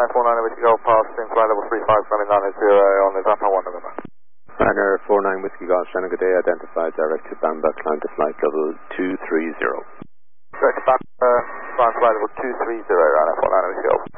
Ryanair 49 Whiskey Golf passing flight level 35 climbing 980 on the Zapa 1 November. Ryanair 49 Whiskey Golf, Shannon, good day, identified direct to Bamba, climb to flight level 230. Direct to Bamba, climb flight level 230, Ryanair 49 Whiskey Golf.